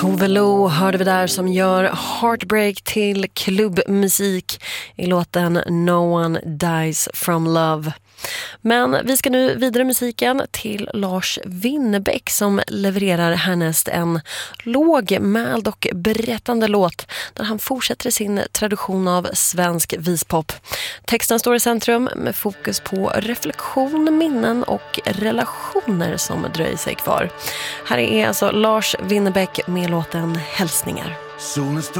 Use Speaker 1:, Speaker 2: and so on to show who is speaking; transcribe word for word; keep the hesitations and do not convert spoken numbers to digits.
Speaker 1: Tove Lo hörde vi där som gör Heartbreak till klubbmusik i låten No One Dies From Love. Men vi ska nu vidare musiken till Lars Winnerbäck som levererar härnäst en lågmäld och berättande låt där han fortsätter sin tradition av svensk vispop. Texten står i centrum med fokus på reflektion, minnen och relationer som dröjer sig kvar. Här är alltså Lars Winnerbäck med låten Hälsningar.
Speaker 2: Solen står